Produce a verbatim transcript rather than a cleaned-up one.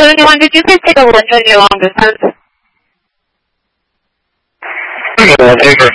seventy-one, did you please take a lunch on your long distance? Okay, I'll take her.